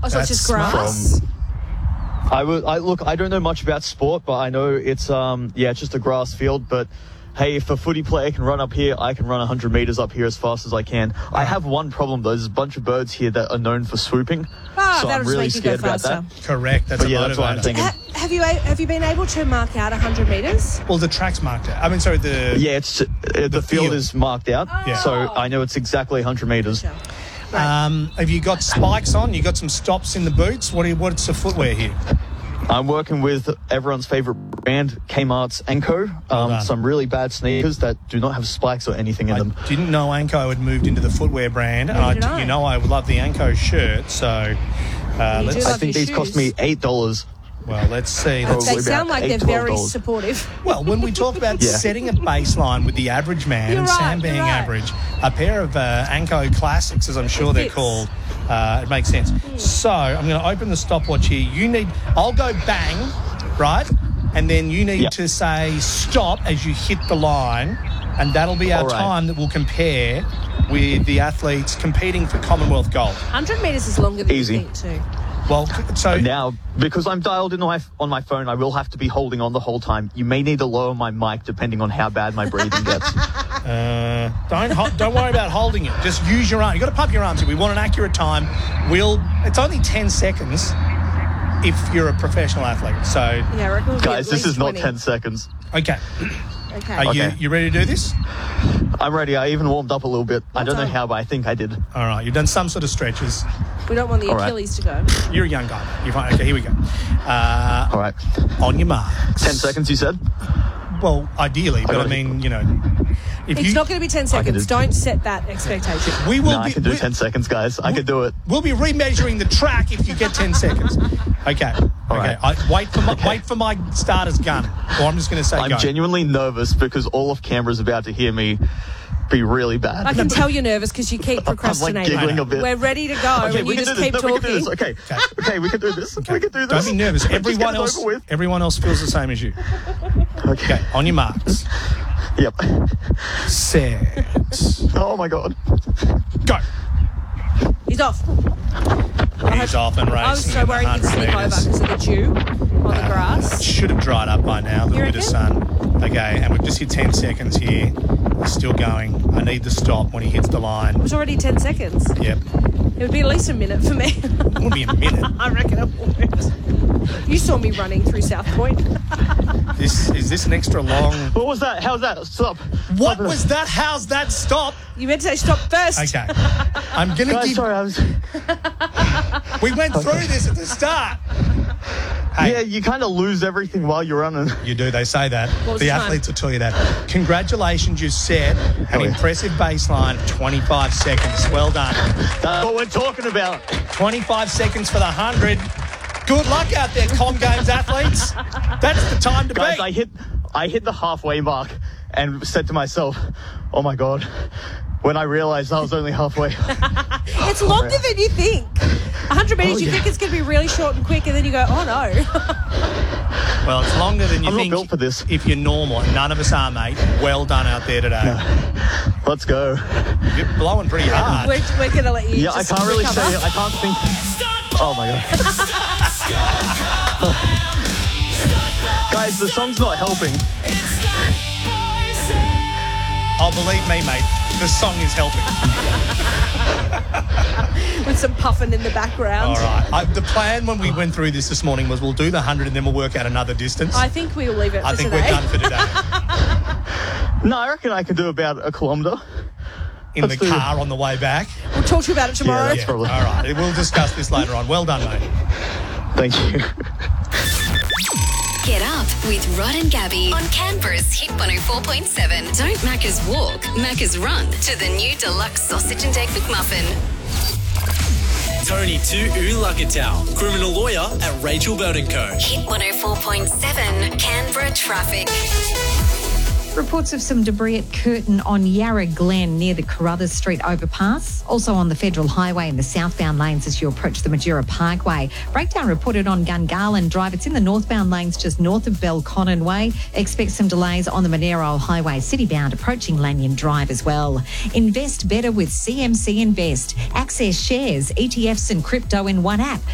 Oh, so it's just grass? I don't know much about sport, but I know it's it's just a grass field. But hey, if a footy player can run up here, I can run 100 meters up here as fast as I can. I have one problem though. There's a bunch of birds here that are known for swooping, so I'm really scared about that. Correct. That's that's what I'm thinking. Have you been able to mark out 100 meters? Well, the track's marked out. I mean, sorry, the field is marked out, Yeah. so I know it's exactly 100 meters. Sure. Right. Have you got spikes on? You got some stops in the boots? What's the footwear here? I'm working with everyone's favorite brand, Kmart's Anko. Some really bad sneakers that do not have spikes or anything in them. I didn't know Anko had moved into the footwear brand. Neither did I. You know I love the Anko shirt, so You do I love think your these cost me $8. well, let's see. Probably They sound about like they're $8, very $12. supportive. Well, when we talk about Yeah. setting a baseline with the average man You're and right, Sam being you're right. average, a pair of Anko Classics, as I'm sure they're fits. called, it makes sense. So I'm going to open the stopwatch here. I'll go bang, right? And then you need to say stop as you hit the line, and that'll be our All right. time that will compare with the athletes competing for Commonwealth gold. 100 meters is longer than Easy. you think too. Well, so Now, because I'm dialed in on my phone, I will have to be holding on the whole time. You may need to lower my mic depending on how bad my breathing gets. don't worry about holding it. Just use your arm. You've got to pump your arms. We want an accurate time. It's only 10 seconds if you're a professional athlete. So, Yeah, I reckon we'll be Guys, at this least is not 20. 10 seconds. okay. Okay. Are Okay. you ready to do this? I'm ready. I even warmed up a little bit. I don't know done. how, but I think I did. All right. You've done some sort of stretches. We don't want the All right. Achilles to go. You're a young guy. You're fine. Okay, here we go. All right. On your marks. 10 seconds, you said? Well, ideally, but I got it. mean, if It's not going to be 10 seconds. do- Don't set that expectation. we will No, I can do 10 seconds, guys. I can do it. We'll be remeasuring the track if you get 10 seconds. Okay. All okay. right. Wait for my starter's gun, or I'm just going to say I'm go. genuinely nervous because all of Canberra's about to hear me be really bad. I can tell you're nervous because you keep I'm like procrastinating. giggling a bit. We're ready to go, Okay, and we you can just do this. keep No, we can do talking. this. Okay, we can do this. We can do this. Don't be nervous. Just get Everyone it else, over with. everyone else feels the same as you. Okay. Okay. On your marks. Yep. Set. Oh my god. Go. He's off. He's off and racing. I was so worried he'd 100 slip over metres. because of the dew on the It grass. should have dried up by now. A little You bit of reckon? sun. Okay, and we've just hit 10 seconds here. He's still going. I need the stop when he hits the line. It was already 10 seconds. Yep. It would be at least a minute for me. It won't be a minute. I reckon it would. You saw me running through South Point. Is this an extra long? What was that? How's that? Stop. What was that? How's that stop? You meant to say stop first. Okay. I'm going to Guys, give... sorry, I was... We went through this at the start. Hey, Yeah, you kind of lose everything while you're running. you do. They say that. was The the time? athletes will tell you that. Congratulations, you set an yeah. impressive baseline of 25 seconds. Well done. That's what we're talking about. 25 seconds for the 100. Good luck out there, Com Games athletes. That's the time to Guys, beat. I hit the halfway mark and said to myself, oh my god, when I realized I was only halfway. It's longer than you think. 100 metres, you think it's going to be really short and quick, and then you go, oh no. Well, it's longer than you I'm not think built for this. if you're normal, and none of us are, mate. Well done out there today. Let's go. You're blowing pretty hard. We're going to let you Yeah, I just can't really recover. say it. I can't think. Oh my god. Guys, the song's not helping. Oh, believe me, mate, the song is helping. With some puffing in the background. All right. The plan when we went through this morning was we'll do the 100 and then we'll work out another distance. I think we'll leave it for I think today. we're done for today. No, I reckon I can do about a kilometre. In the Let's do it. car on the way back. We'll talk to you about it tomorrow. that's probably- All right. We'll discuss this later on. Well done, mate. Thank you. Get up with Rod and Gabby on Canberra's Hit 104.7. Don't Macca's walk, Macca's run to the new deluxe sausage and egg McMuffin. Tony to Ulagatal, criminal lawyer at Rachel Bowden Co. Hit 104.7 Canberra traffic. Reports of some debris at Curtin on Yarra Glen near the Carruthers Street overpass. Also on the Federal Highway in the southbound lanes as you approach the Majura Parkway. Breakdown reported on Gungahlin Drive. It's in the northbound lanes just north of Belconnen Way. Expect some delays on the Monero Highway citybound approaching Lanyon Drive as well. Invest better with CMC Invest. Access shares, ETFs and crypto in one app.